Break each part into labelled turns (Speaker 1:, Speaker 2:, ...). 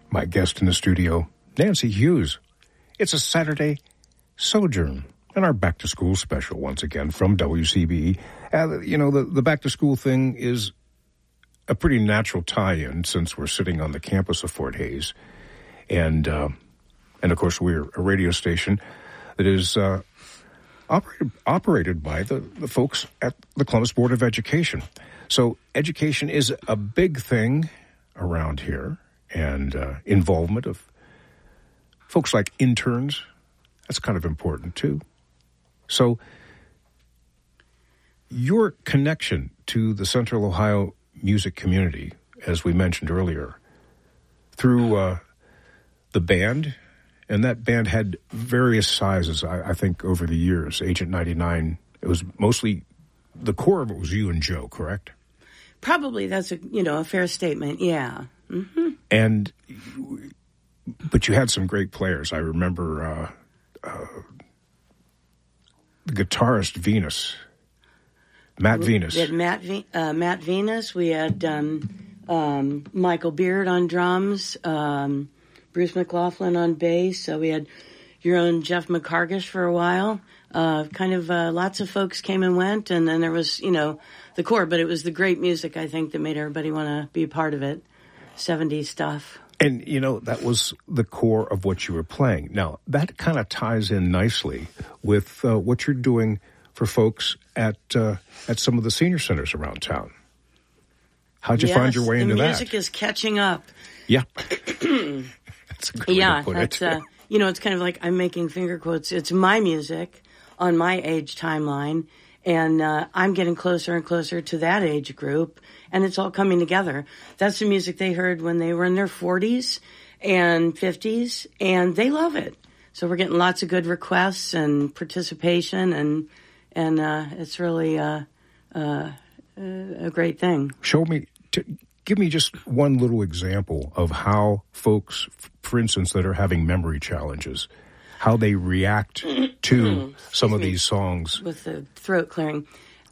Speaker 1: My guest in the studio, Nancy Hughes. It's a Saturday Sojourn and our back-to-school special once again from WCBE. The back-to-school thing is a pretty natural tie-in since we're sitting on the campus of Fort Hays. And of course, we're a radio station that is operated by the folks at the Columbus Board of Education. So education is a big thing around here, and involvement of folks like interns, that's kind of important too. So your connection to the Central Ohio music community, as we mentioned earlier, through the band, and that band had various sizes, I think, over the years. Agent 99, it was mostly, the core of it was you and Joe, correct?
Speaker 2: Probably. That's a fair statement, yeah. Mm-hmm.
Speaker 1: But you had some great players. I remember the guitarist Venus, Matt Venus.
Speaker 2: We had Matt Venus. We had Michael Beard on drums, Bruce McLaughlin on bass. So we had your own Jeff McCargish for a while. Lots of folks came and went, and then there was, the core. But it was the great music, I think, that made everybody want to be a part of it. 70s stuff.
Speaker 1: And, that was the core of what you were playing. Now, that kind of ties in nicely with what you're doing for folks at some of the senior centers around town. How'd you find your way into that?
Speaker 2: The music is catching up.
Speaker 1: Yeah. That's a good way to put it.
Speaker 2: It's kind of like I'm making finger quotes. It's my music on my age timeline, and I'm getting closer and closer to that age group, and it's all coming together. That's the music they heard when they were in their 40s and 50s, and they love it. So we're getting lots of good requests and participation, and it's really a great thing.
Speaker 1: Give me just one little example of how folks, for instance, that are having memory challenges, how they react to some of these songs.
Speaker 2: With the throat clearing.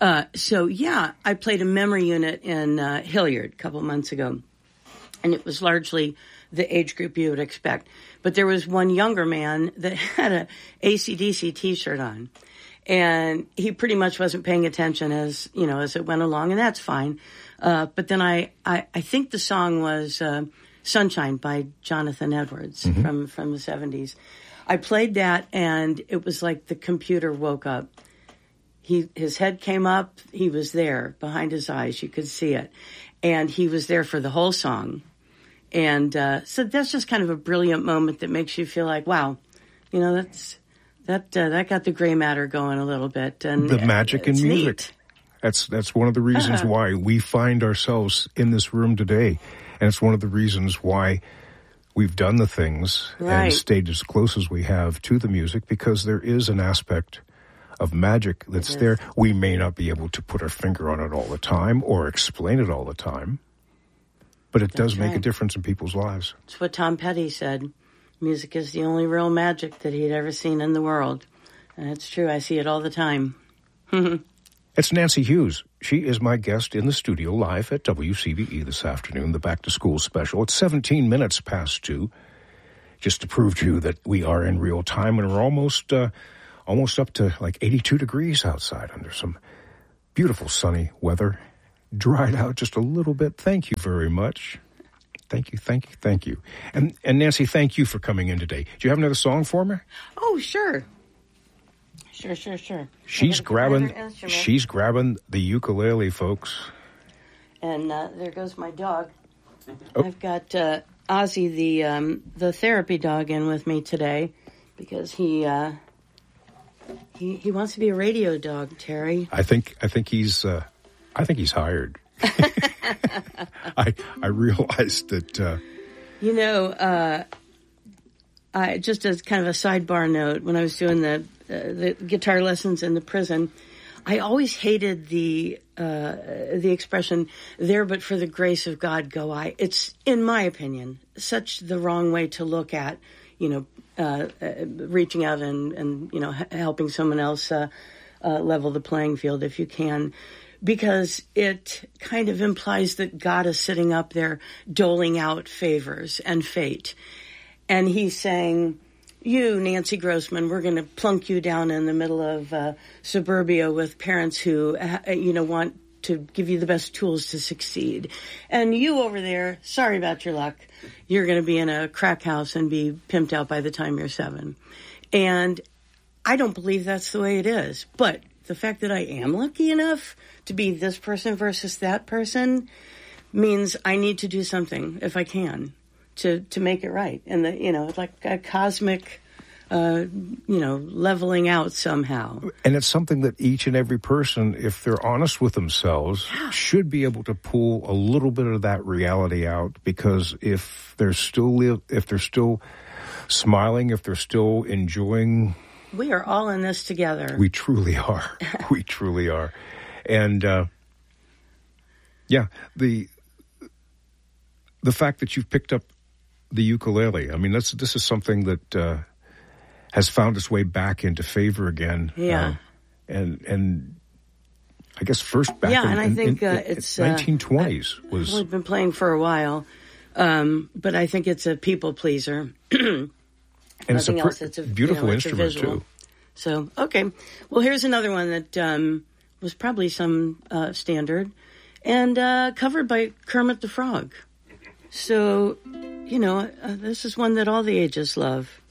Speaker 2: I played a memory unit in Hilliard a couple months ago, and it was largely the age group you would expect. But there was one younger man that had a AC/DC T-shirt on, and he pretty much wasn't paying attention as it went along, and that's fine. But then I think the song was Sunshine by Jonathan Edwards from the 70s. I played that, and it was like the computer woke up. His head came up. He was there behind his eyes. You could see it. And he was there for the whole song. And so that's just kind of a brilliant moment that makes you feel like, wow, that got the gray matter going a little bit. And
Speaker 1: the magic in music.
Speaker 2: Neat.
Speaker 1: That's one of the reasons why we find ourselves in this room today. And it's one of the reasons why we've done the things and stayed as close as we have to the music, because there is an aspect of magic that's there. We may not be able to put our finger on it all the time or explain it all the time, but it does make a difference in people's lives.
Speaker 2: It's what Tom Petty said. Music is the only real magic that he'd ever seen in the world. And it's true. I see it all the time.
Speaker 1: It's Nancy Hughes. She is my guest in the studio live at WCBE this afternoon, the Back to School special. It's 17 minutes past 2, just to prove to you that we are in real time, and we're almost up to like 82 degrees outside under some beautiful sunny weather. Dried out just a little bit. Thank you very much. Thank you. And Nancy, thank you for coming in today. Do you have another song for me?
Speaker 2: Oh, sure. Sure.
Speaker 1: She's grabbing the ukulele, folks.
Speaker 2: And there goes my dog. Oh. I've got Ozzy, the therapy dog, in with me today because he wants to be a radio dog, Terry.
Speaker 1: I think he's hired. I realized that.
Speaker 2: I just as kind of a sidebar note, when I was doing the guitar lessons in the prison, I always hated the expression "there but for the grace of God go I." It's, in my opinion, such the wrong way to look at reaching out and helping someone else level the playing field if you can. because it kind of implies that God is sitting up there doling out favors and fate. And he's saying, you, Nancy Grossman, we're going to plunk you down in the middle of suburbia with parents who, want to give you the best tools to succeed. And you over there, sorry about your luck. You're going to be in a crack house and be pimped out by the time you're 7. And I don't believe that's the way it is. But the fact that I am lucky enough to be this person versus that person means I need to do something, if I can, to make it right. And, like a cosmic, leveling out somehow.
Speaker 1: And it's something that each and every person, if they're honest with themselves, should be able to pull a little bit of that reality out. Because if they're still smiling, if they're still enjoying,
Speaker 2: we are all in this together.
Speaker 1: We truly are. We truly are. And the fact that you've picked up the ukulele, I mean, this is something that has found its way back into favor again.
Speaker 2: Yeah.
Speaker 1: And I guess first back in,
Speaker 2: and I think
Speaker 1: it's 1920s was.
Speaker 2: I've been playing for a while, but I think it's a people pleaser.
Speaker 1: And it's a beautiful instrument, too.
Speaker 2: So, okay. Well, here's another one that was probably some standard and covered by Kermit the Frog. So, this is one that all the ages love.